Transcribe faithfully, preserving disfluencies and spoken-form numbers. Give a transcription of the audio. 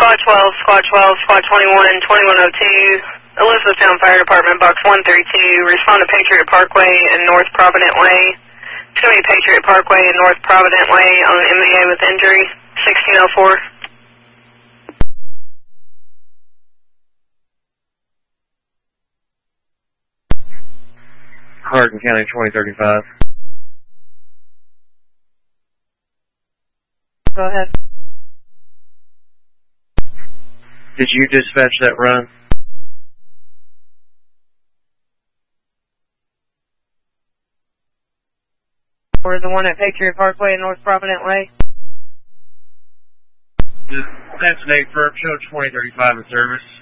Squad twelve, Squad twelve, Squad twenty-one, twenty-one oh two, Elizabethtown Fire Department, Box one thirty-two, respond to Patriot Parkway and North Provident Way. Show me Patriot Parkway and North Provident Way on M V A with injury, sixteen oh four. Hardin County twenty thirty-five. Go ahead. Did you dispatch that run? Or the one at Patriot Parkway and North Provident Way? That's an eight for show twenty thirty-five in service.